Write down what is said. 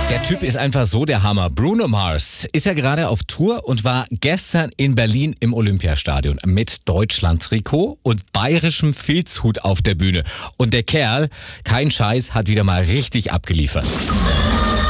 Der Typ ist einfach so der Hammer. Bruno Mars ist ja gerade auf Tour und war gestern in Berlin im Olympiastadion mit Deutschland-Trikot und bayerischem Filzhut auf der Bühne. Und der Kerl, kein Scheiß, hat wieder mal richtig abgeliefert.